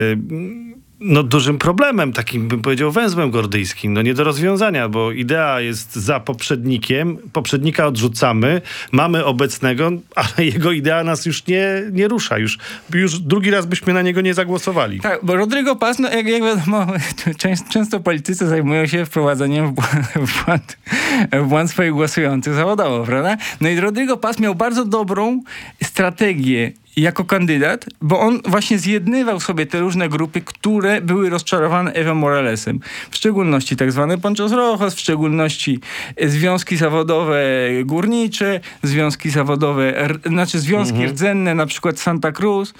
no, dużym problemem, takim bym powiedział węzłem gordyjskim. No nie do rozwiązania, bo idea jest za poprzednikiem, poprzednika odrzucamy, mamy obecnego, ale jego idea nas już nie rusza. Już drugi raz byśmy na niego nie zagłosowali. Tak, bo Rodrigo Paz, no jak wiadomo, często politycy zajmują się wprowadzeniem w błąd swoich głosujących zawodowo, prawda? No i Rodrigo Paz miał bardzo dobrą strategię jako kandydat, bo on właśnie zjednywał sobie te różne grupy, które były rozczarowane Evo Moralesem. W szczególności tak zwane Ponchos Rojos, w szczególności związki zawodowe górnicze, związki zawodowe, związki rdzenne, na przykład Santa Cruz.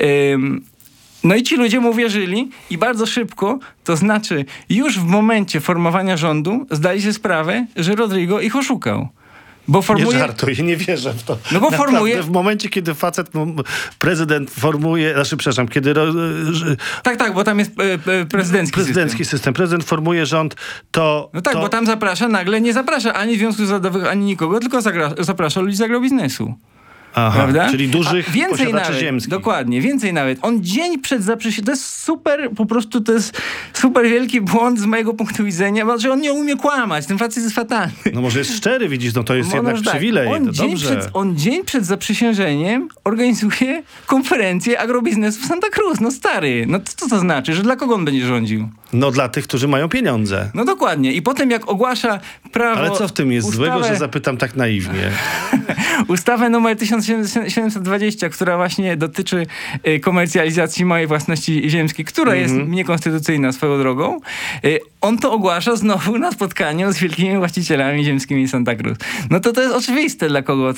No i ci ludzie mu wierzyli i bardzo szybko, to znaczy już w momencie formowania rządu zdali sobie sprawę, że Rodrigo ich oszukał. Bo formuje... Nie żartuję, nie wierzę w to. No bo formuje... W momencie, kiedy prezydent formuje, kiedy... Tak, bo tam jest prezydencki system. Prezydent formuje rząd, to... No tak, bo tam nagle nie zaprasza ani związków zawodowych, ani nikogo, tylko zaprasza ludzi z agrobiznesu. Aha, prawda? Czyli dużych posiadaczy ziemskich. Dokładnie, więcej nawet. On dzień przed zaprzysiężeniem, to jest super, po prostu to jest super wielki błąd z mojego punktu widzenia, że on nie umie kłamać, ten facet jest fatalny. No może jest szczery, widzisz, no to jest jednak przywilej. On dzień przed zaprzysiężeniem organizuje konferencję agrobiznesu w Santa Cruz. No stary, no co to znaczy, że dla kogo on będzie rządził? No dla tych, którzy mają pieniądze. No dokładnie. I potem jak ogłasza prawo... Ale co w tym jest złego, że zapytam tak naiwnie? Ustawę numer 1720, która właśnie dotyczy komercjalizacji małej własności ziemskiej, która jest niekonstytucyjna swoją drogą. On to ogłasza znowu na spotkaniu z wielkimi właścicielami ziemskimi Santa Cruz. No to jest oczywiste, dla kogo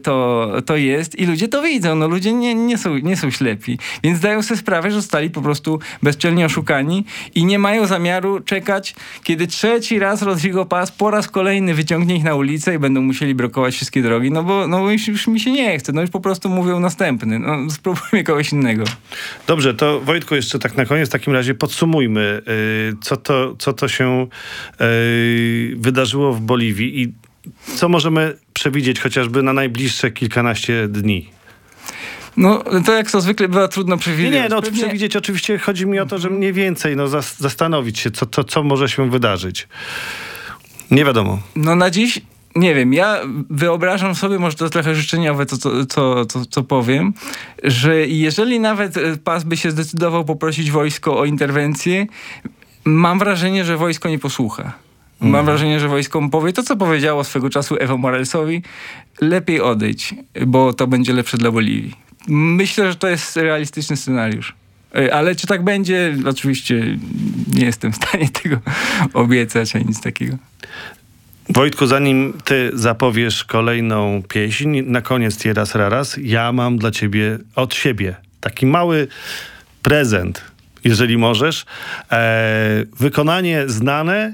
to jest i ludzie to widzą. No ludzie nie są ślepi. Więc zdają sobie sprawę, że zostali po prostu bezczelnie oszukani i nie mają zamiaru czekać, kiedy trzeci raz Rodrigo Paz po raz kolejny wyciągnie ich na ulicę i będą musieli blokować wszystkie drogi, no bo już mi się nie chce. No już po prostu mówią następny. No spróbujmy kogoś innego. Dobrze, to Wojtku jeszcze tak na koniec w takim razie podsumujmy, co to się wydarzyło w Boliwii i co możemy przewidzieć chociażby na najbliższe kilkanaście dni. No, to jak to zwykle bywa trudno przewidzieć. Przewidzieć oczywiście chodzi mi o to, że mniej więcej zastanowić się, co może się wydarzyć. Nie wiadomo. No na dziś nie wiem, ja wyobrażam sobie, może to trochę życzeniowe, co powiem, że jeżeli nawet Paz by się zdecydował poprosić wojsko o interwencję, mam wrażenie, że wojsko nie posłucha. Mam wrażenie, że wojsko mu powie to, co powiedziało swego czasu Evo Moralesowi, lepiej odejdź, bo to będzie lepsze dla Boliwii. Myślę, że to jest realistyczny scenariusz. Ale czy tak będzie? Oczywiście nie jestem w stanie tego obiecać, ani nic takiego. Wojtku, zanim ty zapowiesz kolejną pieśń, na koniec Tierras Raras, ja mam dla ciebie od siebie taki mały prezent, jeżeli możesz. Wykonanie znane,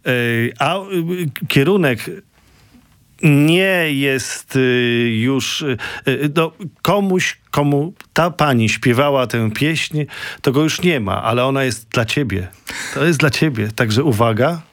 a kierunek nie jest już... komu ta pani śpiewała tę pieśń, to go już nie ma, ale ona jest dla ciebie. To jest dla ciebie. Także uwaga.